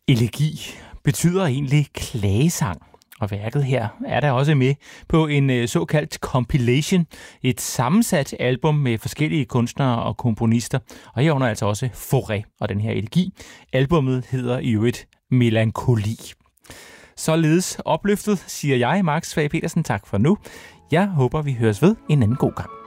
Elegi betyder egentlig klagesang, og værket her er der også med på en såkaldt compilation, et sammensat album med forskellige kunstnere og komponister, og herunder altså også Fauré og den her elegi. Albummet hedder i øvrigt Melankoli. Således opløftet, siger jeg, Max Svag Petersen, tak for nu. Jeg håber, vi høres ved en anden god gang.